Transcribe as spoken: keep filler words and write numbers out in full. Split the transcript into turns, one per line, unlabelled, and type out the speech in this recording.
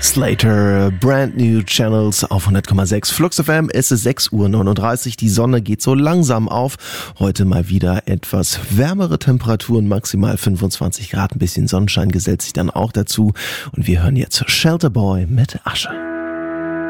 Slater, Brand New Channels auf hundert Komma sechs. Flux F M, es ist sechs Uhr neununddreißig, die Sonne geht so langsam auf. Heute mal wieder etwas wärmere Temperaturen, maximal fünfundzwanzig Grad, ein bisschen Sonnenschein gesellt sich dann auch dazu. Und wir hören jetzt Shelter Boy mit Asche.